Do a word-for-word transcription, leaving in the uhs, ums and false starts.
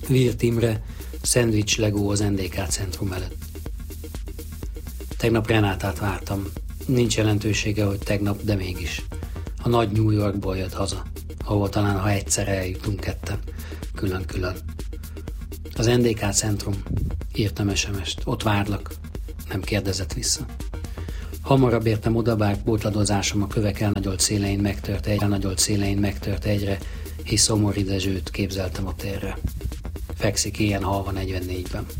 Virt Imre, szendvics Legó az en dé ká centrum előtt. Tegnap Renátát vártam. Nincs jelentősége, hogy tegnap, de mégis. A nagy New Yorkból jött haza, ahol talán ha egyszer eljutunk ketten, külön-külön. Az en dé ká centrum, írtam es em est, ott várlak, nem kérdezett vissza. Hamarabb értem oda, bár pótladozásom a kövek elnagyolt szélein megtört egyre, elnagyolt szélein megtört egyre, hisz Szomori Dezsőt képzeltem a térre. Fekszik ilyen halva negyvennégyben.